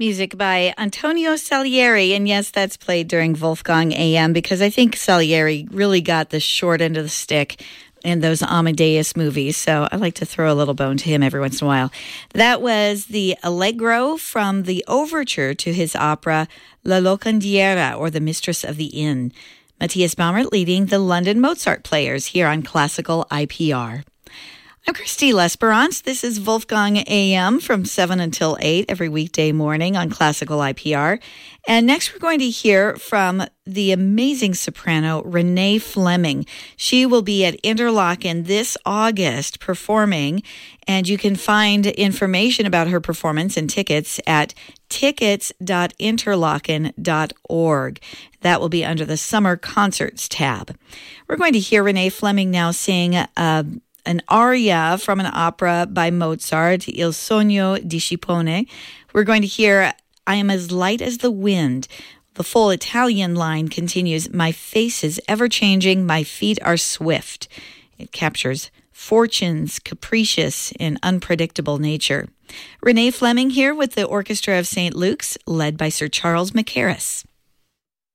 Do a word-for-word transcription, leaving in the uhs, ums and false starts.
Music by Antonio Salieri. And yes, that's played during Wolfgang A M because I think Salieri really got the short end of the stick in those Amadeus movies. So I like to throw a little bone to him every once in a while. That was the Allegro from the overture to his opera La Locandiera, or The Mistress of the Inn. Matthias Baumert leading the London Mozart Players here on Classical I P R. I'm Christy L'Esperance. This is Wolfgang A M from seven until eight every weekday morning on Classical I P R. And next we're going to hear from the amazing soprano Renee Fleming. She will be at Interlochen this August performing, and you can find information about her performance and tickets at tickets dot interlochen dot org. That will be under the Summer Concerts tab. We're going to hear Renee Fleming now sing uh, an aria from an opera by Mozart, Il Sogno di Scipione. We're going to hear I Am As Light as the Wind. The full Italian line continues, My face is ever-changing, my feet are swift. It captures fortune's capricious and unpredictable nature. Renee Fleming here with the Orchestra of Saint Luke's, led by Sir Charles Mackerras.